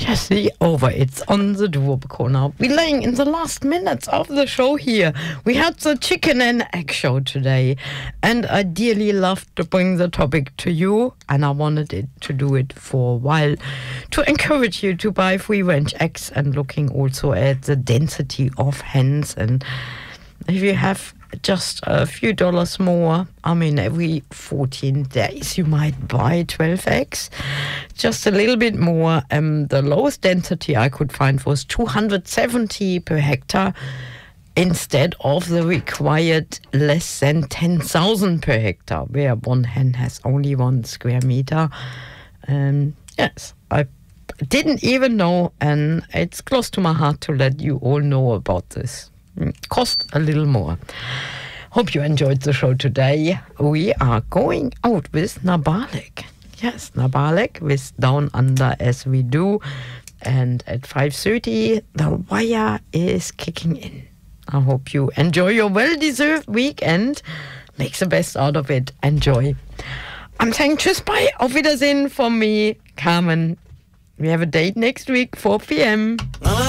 Yes, it's on the doable corner. We're laying in the last minutes of the show here. We had the chicken and egg show today, and I dearly loved to bring the topic to you, and I wanted to do it for a while to encourage you to buy free-range eggs and looking also at the density of hens. And if you have just a few dollars more, I mean, every 14 days you might buy 12 eggs, just a little bit more. The lowest density I could find was 270 per hectare instead of the required less than 10,000 per hectare, where one hen has only 1 square meter. Yes, I didn't even know, and it's close to my heart to let you all know about this. Cost a little more. Hope you enjoyed the show today. We are going out with Nabalik. Yes, Nabalik with Down Under as we do. And at 5:30, the wire is kicking in. I hope you enjoy your well-deserved weekend. Make the best out of it. Enjoy. I'm saying tschüss, bye. Auf Wiedersehen from me, Carmen. We have a date next week, 4 p.m.